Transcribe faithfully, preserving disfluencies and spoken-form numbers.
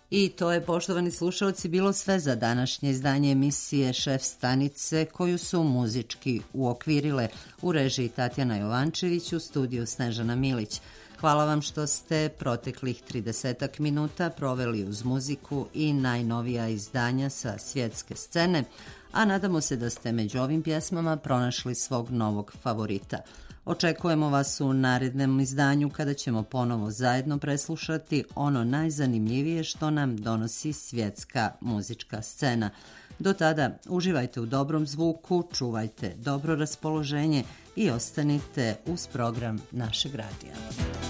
I to je, poštovani slušalci, bilo sve za današnje izdanje emisije Šef stanice, koju su muzički uokvirile u režiji Tatjana Jovančević, u studiju Snežana Milić. Hvala vam što ste proteklih tridesetak minuta proveli uz muziku i najnovija izdanja sa svjetske scene, a nadamo se da ste među ovim pjesmama pronašli svog novog favorita. Očekujemo vas u narednom izdanju kada ćemo ponovo zajedno preslušati ono najzanimljivije što nam donosi svjetska muzička scena. Do tada uživajte u dobrom zvuku, čuvajte dobro raspoloženje i ostanite uz program našeg radija.